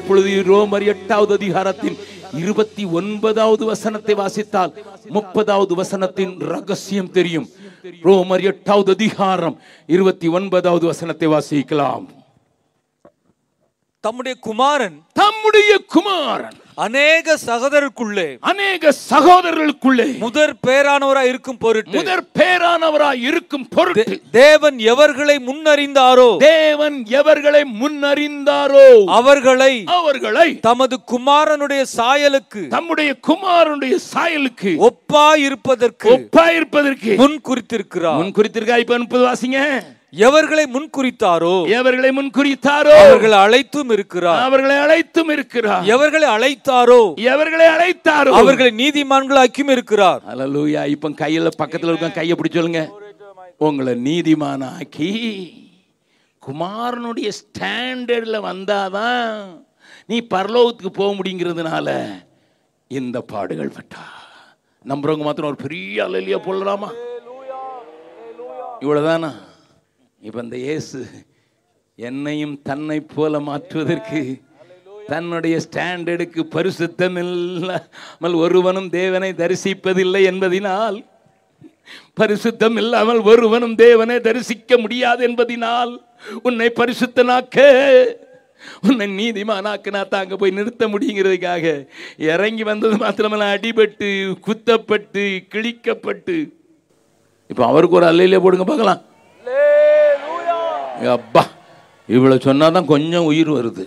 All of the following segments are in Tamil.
இப்பொழுது ரோமர் 8வது அதிகாரத்தின் 29வது வசனத்தை வாசித்தால் 30வது வசனத்தின் ரகசியம் தெரியும். ரோமர் 8வது அதிகாரம் 29வது வசனத்தை வாசிக்கலாம். தம்முடைய குமாரன் அநேக சகோதரர்களுக்குள்ளே முதற் பேரானவராய் இருக்கும் பொருட்டு தேவன் எவர்களை முன்னறிந்தாரோ அவர்களை தமது குமாரனுடைய சாயலுக்கு ஒப்பாயிருப்பதற்கு முன் குறித்திருக்கிறார். இப்ப 30 வாசிங்க. எவர்களை முன்குறித்தாரோ அவர்களை அழைத்தும் இருக்கிறார். எவர்களை அழைத்தாரோ அவர்களை நீதிமான்களாக்கியும் இருக்கிறார். அல்லேலூயா. இப்ப கையில பக்கத்துல இருக்க கையை பிடிச்சு சொல்லுங்க. உங்களை நீதிமானாக்கி குமாரனுடைய ஸ்டாண்டர்ட்ல வந்தாதான் நீ பரலோகத்துக்கு போக முடியுங்கிறதுனால இந்த பாடுகள் பட்டா. நம்புறவங்க மாத்திரம் ஒரு பெரிய அல்லேலூயா போடலாமா? இவ்வளவுதானா? இப்ப இந்த இயேசு என்னையும் தன்னை போல மாற்றுவதற்கு தன்னுடைய ஸ்டாண்டர்டுக்கு பரிசுத்தம் இல்லாமல் ஒருவனும் தேவனை தரிசிப்பதில்லை என்பதினால், பரிசுத்தம் இல்லாமல் ஒருவனும் தேவனை தரிசிக்க முடியாது என்பதினால் உன்னை பரிசுத்தனாக்க, உன்னை நீதிமானாக்க நான் தாங்க போய் நிறுத்த முடியுங்கிறதுக்காக இறங்கி வந்தது மாத்திரமல்ல, அடிபட்டு குத்தப்பட்டு கிழிக்கப்பட்டு. இப்ப அவருக்கு ஒரு அல்லேலூயா போடுங்க பார்க்கலாம். அப்பா, இவ்வளவு சொன்னாதான் கொஞ்சம் உயிர் வருது.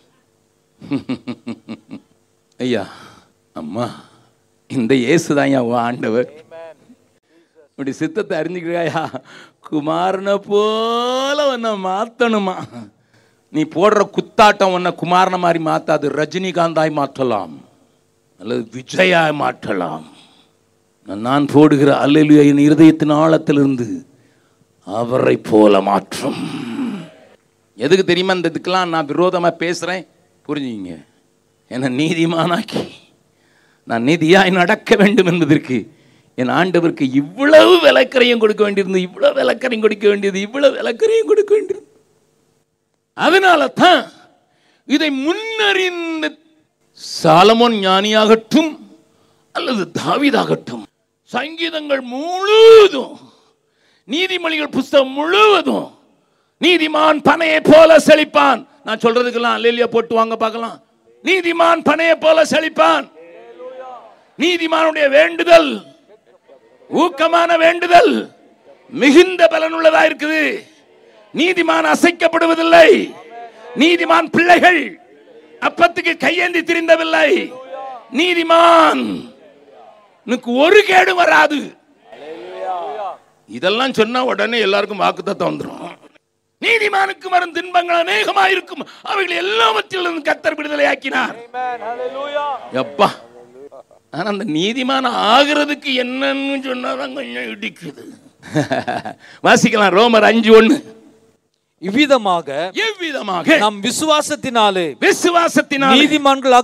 ஐயா அம்மா, இந்த இயேசுதான் ஐயா ஆண்டவர். இப்படி சித்தத்தை அறிஞ்சுக்கிறியா? குமாரனை போல உன்னை மாத்தணுமா? நீ போடுற குத்தாட்டம் உன்னை குமாரனை மாதிரி மாத்தாது. ரஜினிகாந்தாய் மாற்றலாம் அல்லது விஜயாய் மாற்றலாம். நான் போடுகிற அல்லேலூயா என் இருதயத்தின் ஆழத்திலிருந்து அவரை போல மாற்றும். எதுக்கு தெரியுமா இந்த இதுக்கெல்லாம் நான் விரோதமா பேசுறேன்? புரிஞ்சுங்க. என்னை நீதிமானாக்கி நான் நீதியாய் நடக்க வேண்டும் என்பதற்கு என் ஆண்டவருக்கு இவ்வளவு விலக்கரையும் கொடுக்க வேண்டியிருந்தது, இவ்வளவு விலக்கரையும் கொடுக்க வேண்டியது, இவ்வளவு விலக்கரையும் கொடுக்க வேண்டியது. அதனால தான் இதை முன்னறிந்த சாலமோன் ஞானியாகட்டும் அல்லது தாவீதாகட்டும், சங்கீதங்கள் முழுவதும், நீதிமொழிகள் புஸ்தகம் முழுவதும் நீதிமான் பனையை போல செழிப்பான். நான் சொல்றதுக்கெல்லாம் அல்லேலூயா போட்டு வாங்க பார்க்கலாம். நீதிமான் பனையை போல செழிப்பான். நீதிமானுடைய வேண்டுதல், ஊக்கமான வேண்டுதல் மிகுந்த பலனுள்ளதா இருக்குது. நீதிமான் அசைக்கப்படுவதில்லை. நீதிமான் பிள்ளைகள் அப்பத்துக்கு கையேந்தி திரிந்தவில்லை. நீதிமான் ஒரு கேடு வராது. இதெல்லாம் சொன்னா உடனே எல்லாருக்கும் வாக்குத்தத்தம் வந்துடும். நீதிமானுக்கு வரும் துன்பங்கள் அநேகமாயிருக்கும், அவைகள் எல்லாவற்றிலும் கர்த்தர் விடுதலை ஆக்கினார். அப்பா, ஆனா அந்த நீதிமான ஆகிறதுக்கு என்னன்னு சொன்னாதான் கொஞ்சம் இடிக்குது. வாசிக்கலாம் ரோமர் 5:1. இவ்விதமாக நம் விசுவாசத்தினாலே நீதிமான்கள்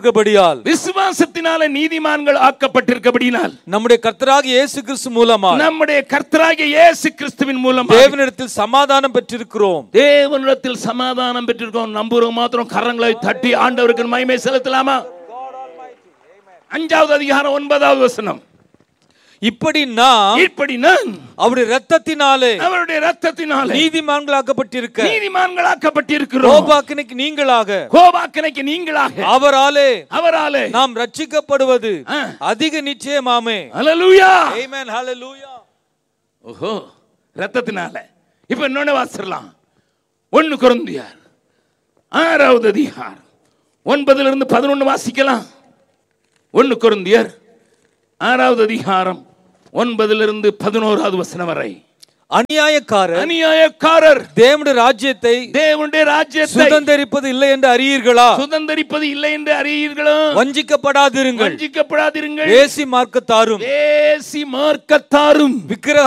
ஆக்கப்பட்டிருக்கபடியால் நம்முடைய கர்த்தராகிய இயேசு கிறிஸ்து மூலமாக தேவனிடத்தில் சமாதானம் பெற்றிருக்கிறோம். நம்புறவங்க மாத்திரம் கரங்களை தட்டி ஆண்டவருக்கு மகிமை செலுத்தலாமா? 5வது அதிகாரம் 9வது வசனம். இப்படி நான் அவருடைய இரத்தத்தினாலே நீதிமான்களாக்கப்பட்டிருக்கிறோம். கோபாக்கினைக்கு நீங்களாக அவராலே நாம் ரட்சிக்கப்படுவது அதிக நிச்சயமாமே. ஹல்லேலூயா, ஆமென், ஹல்லேலூயா. ஓஹோ, இரத்தத்தினால. இப்ப இன்னொன்னு வாசிக்கலாம். 1 கொரிந்தியர் 6வது அதிகாரம் 9லிருந்து 11 வாசிக்கலாம். 1 கொரிந்தியர் 6வது அதிகாரம் 9லிருந்து 11வது வசனம் வரை. அநியாயக்காரர் தேவனுடைய ராஜ்யத்தை சுதந்தரிப்பது இல்லை என்று அறியீர்களா? வஞ்சிக்கப்படாதிருங்கள். வேசி மார்க்கத்தாரும் விக்கிரக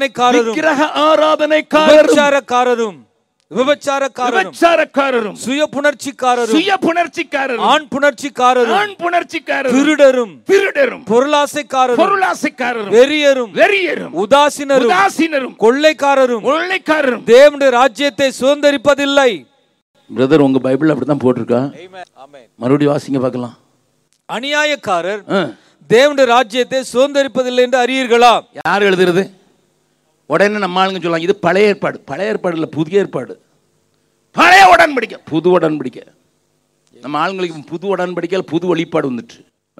ஆராதனைக்காரரும் விபச்சாரக்காரரும் சுய புணர்ச்சிக்காரரும் ஆண் புணர்ச்சிக்காரரும் திருடரும் பொருளாசைக்காரரும் வெறியரும் உதாசீனரும் கொள்ளைக்காரரும் தேவனுடைய ராஜ்யத்தை சுதந்தரிப்பதில்லை. பிரதர் உங்க பைபிள் அப்படிதான் போட்டிருக்கா? மறுபடியும் வாசிங்க பார்க்கலாம். அநியாயக்காரர் தேவனுடைய ராஜ்யத்தை சுதந்தரிப்பதில்லை என்று அறியீர்களா? யார் எழுதுறது? உடனே நம்ம ஆளுங்க சொல்லலாம், இது பழைய ஏற்பாடு. பழைய ஏற்பாடு இல்லை, புதிய ஏற்பாடு. பழைய உடன்படிக்கை, புது உடன்படிக்கை. நம்ம ஆளுங்களுக்கு புது உடன்படிக்கை, புது வழிபாடு வந்துட்டு.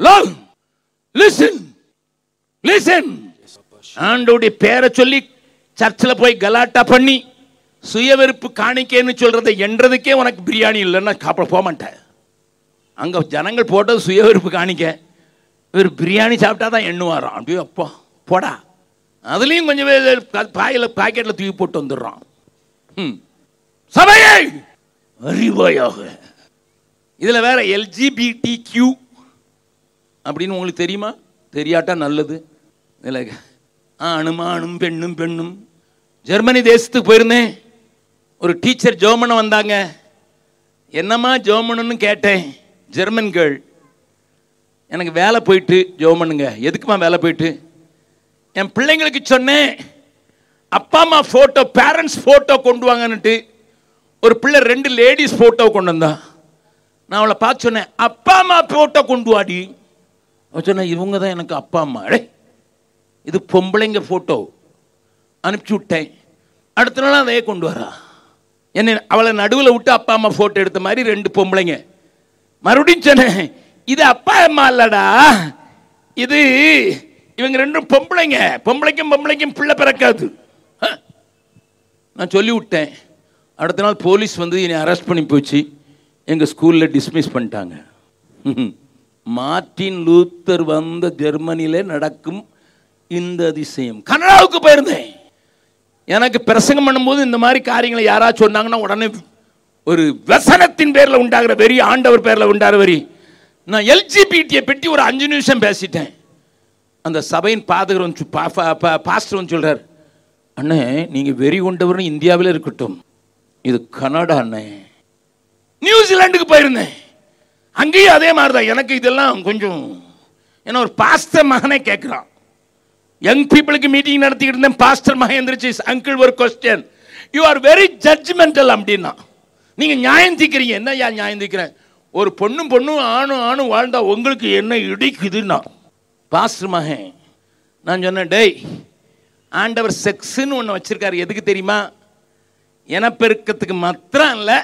ஆண்டோடைய பேரை சொல்லி சர்ச்சில் போய் கலாட்டா பண்ணி சுயவெறுப்பு காணிக்கைன்னு சொல்றதை என்றதுக்கே உனக்கு பிரியாணி இல்லைன்னா போக மாட்டேன். அங்கே ஜனங்கள் போட்டது சுயவெறுப்பு காணிக்க, இவர் பிரியாணி சாப்பிட்டா தான் எண்ணுவாராம். அப்படியே அப்போ போடா, அதுலேயும் கொஞ்சம் பாக்கெட்டில் தூக்கி போட்டு வந்துடுறான். சபையை அறிவாயாக. இதில் வேற LGBTQ அப்படின்னு உங்களுக்கு தெரியுமா? தெரியாட்டா நல்லது. இதில் ஆணும் ஆணும் பெண்ணும் பெண்ணும். ஜெர்மனி தேசத்துக்கு போயிருந்தேன். ஒரு டீச்சர் ஜெர்மனை வந்தாங்க. என்னம்மா ஜெர்மனுன்னு கேட்டேன். German girl. எனக்கு வேலை போயிட்டு ஜெர்மனுங்க. எதுக்குமா வேலை போயிட்டு? என் பிள்ளைங்களுக்கு சொன்னேன், அப்பா அம்மா ஃபோட்டோ, பேரண்ட்ஸ் ஃபோட்டோ கொண்டு வாங்கன்னுட்டு. ஒரு பிள்ளை 2 லேடிஸ் ஃபோட்டோ கொண்டு வந்தா. நான் அவளை பார்த்து சொன்னேன், அப்பா அம்மா ஃபோட்டோ கொண்டு வாடி. சொன்னேன், இவங்க தான் எனக்கு அப்பா அம்மா. இது பொம்பளைங்க ஃபோட்டோ. அனுப்பிச்சி விட்டேன். அடுத்த நாள் அதையே கொண்டு வரா. என்ன அவளை நடுவில் விட்டு அப்பா அம்மா ஃபோட்டோ எடுத்த மாதிரி 2 பொம்பளைங்க. மறுபடியும் சொன்னேன், இது அப்பா அம்மா இல்லடா, இது இவங்க 2 பொம்பளைங்க. பொம்பளைக்கும் பிள்ளை பிறக்காது. நான் சொல்லி விட்டேன். அடுத்த நாள் போலீஸ் வந்து என்னை அரெஸ்ட் பண்ணி போச்சு. எங்கள் ஸ்கூலில் டிஸ்மிஸ் பண்ணிட்டாங்க. மார்ட்டின் லூத்தர் வந்த ஜெர்மனியிலே நடக்கும் இந்த அதிசயம். கனடாவுக்கு போயிருந்தேன். எனக்கு பிரசங்கம் பண்ணும்போது இந்த மாதிரி காரியங்களை யாராவது சொன்னாங்கன்னா உடனே ஒரு வசனத்தின் பேரில் உண்டாகிற வெறி, ஆண்டவர் பேரில் உண்டாகிற வெறி. நான் LGBTயை பற்றி ஒரு 5 நிமிஷம் பேசிட்டேன். அந்த சபையின் பாஸ்டர் வந்து சொல்கிறார், அண்ணே நீங்கள் வெறி கொண்டவர்னு இந்தியாவில் இருக்கட்டும், இது கனடா அண்ணே. நியூசிலாண்டுக்கு போயிருந்தேன். அங்கேயும் அதே மாதிரி தான். எனக்கு இதெல்லாம் கொஞ்சம் ஏன்னா ஒரு பாஸ்டர் மகனே கேட்குறான். யங் பீப்புளுக்கு மீட்டிங் நடத்திக்கிட்டு இருந்தேன். பாஸ்டர் மகன் எந்திரிச்சு, அங்கிள் ஒரு question, you are very judgemental அப்படின்னா. நீங்கள் நியாயம் தீக்கிறீங்க. என்ன நியாயம் தீக்கிறேன்? ஒரு பொண்ணும் ஆணும் வாழ்ந்தா உங்களுக்கு என்ன இடிக்குதுன்னா. பாஸ்டர் மகன் நான் சொன்னேன், டேய் ஆண்டவர் செக்ஸ்ன்னு ஒன்று வச்சிருக்காரு. எதுக்கு தெரியுமா? இனப்பெருக்கத்துக்கு மாத்திரம் இல்லை,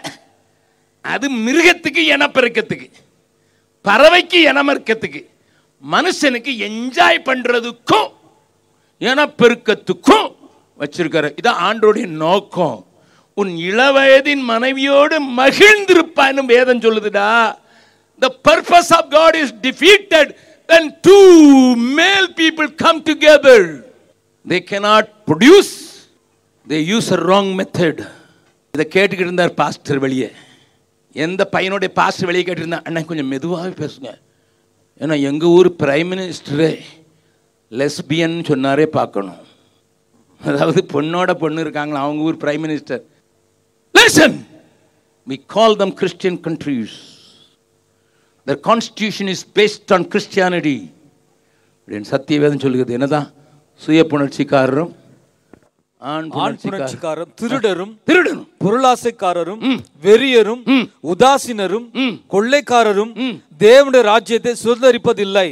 அது மிருகத்துக்கு இனப்பெருக்கத்துக்கு, பறவைக்கு இனமெருக்கத்துக்கு, மனுஷனுக்கு என்ஜாய் பண்றதுக்கும் இனப்பெருக்கத்துக்கும் வச்சிருக்காரு. இதான் ஆண்டோடைய நோக்கம். உன் இளவயதின் மனைவியோடு மகிழ்ந்திருப்பான்னு வேதம் சொல்லுதுடா. The purpose of God is defeated when 2 male people come together. They cannot produce. They use a wrong method. இதை கேட்டுக்கிட்டு இருந்தார் பாஸ்டர் வெளியே. எந்த பையனுடைய பாஸ்டர் வெளியே கேட்டுருந்தா, அண்ணா கொஞ்சம் மெதுவாகவே பேசுங்க, ஏன்னா எங்கள் ஊர் பிரைம் மினிஸ்டரே லெஸ்பியன் சொன்னாரே பார்க்கணும். அதாவது பொண்ணோட பொண்ணு இருக்காங்களா அவங்க ஊர் prime minister. Listen, we call them Christian countries. Their constitution is based on Christianity. சத்தியவேதம் சொல்லுகிறது என்னதான்? சுய புணர்ச்சிக்காரரும் ஆண் புணர்ச்சிக்காரரும் திருடரும் பொருளாசைக்காரரும் வெறியரும் உதாசீனரும் கொள்ளைக்காரரும் தேவனுடைய ராஜ்யத்தை சுதந்தரிப்பதில்லை.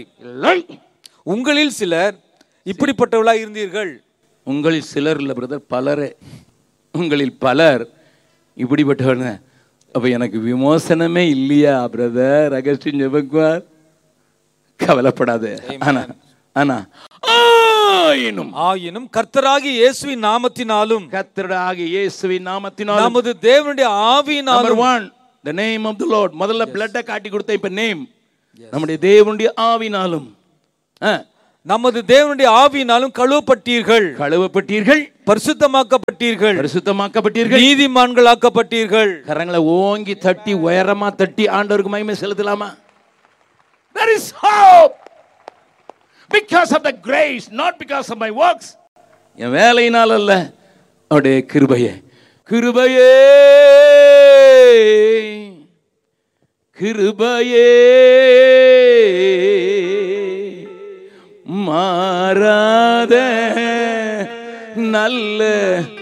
உங்களில் சிலர் இப்படிப்பட்டவளா இருந்தீர்கள். உங்களில் சிலர் இல்ல பிரதர், பலரே. உங்களில் பலர் இப்படிப்பட்டவங்க. அப்ப எனக்கு விமோசனமே இல்லையா பிரதர்? அகஸ்டின் ஜெபக்குமார் கவலைப்படாத. ஆனா ஆயினும் கர்த்தராகிய இயேசுவின் நாமத்தினாலும் நமது தேவனுடைய ஆவியினாலும். The name of the Lord. முதல்ல பிளட்டை காட்டி கொடுத்த, இப்ப நேம். நம்முடைய தேவனுடைய ஆவியினாலும், நமது தேவனுடைய ஆவியினாலும் கழுவப்பட்டீர்கள், பரிசுத்தமாக்கப்பட்டீர்கள், நீதிமான்களாக்கப்பட்டீர்கள். கரங்களை ஓங்கி தட்டி உயரமா தட்டி ஆண்டவருக்கு மகிமை செலுத்தலாமா? There is hope because of the grace, not because of my works. என் வேலையினால் அல்ல, அவருடைய கிருபையே. கிருபையே கிருபையே மாறாத நல்ல